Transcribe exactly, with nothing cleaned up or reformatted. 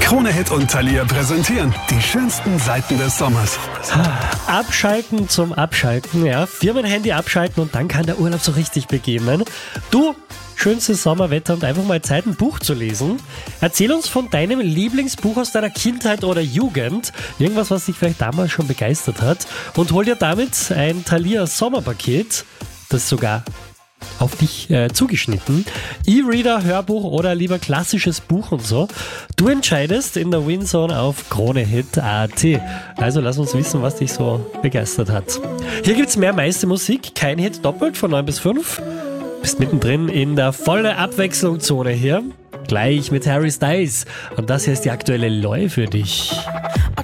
Krone Hit und Thalia präsentieren die schönsten Seiten des Sommers. Abschalten zum Abschalten, ja. Firmenhandy abschalten und dann kann der Urlaub so richtig beginnen. Du, schönstes Sommerwetter und einfach mal Zeit, ein Buch zu lesen. Erzähl uns von deinem Lieblingsbuch aus deiner Kindheit oder Jugend. Irgendwas, was dich vielleicht damals schon begeistert hat. Und hol dir damit ein Thalia Sommerpaket, das sogar auf dich äh, zugeschnitten. E-Reader, Hörbuch oder lieber klassisches Buch und so. Du entscheidest in der Winzone auf Kronehit Punkt at. Also lass uns wissen, was dich so begeistert hat. Hier gibt's mehr meiste Musik, kein Hit doppelt von neun bis fünf. Bist mittendrin in der volle Abwechslungszone hier. Gleich mit Harry Styles. Und das hier ist die aktuelle Loi für dich.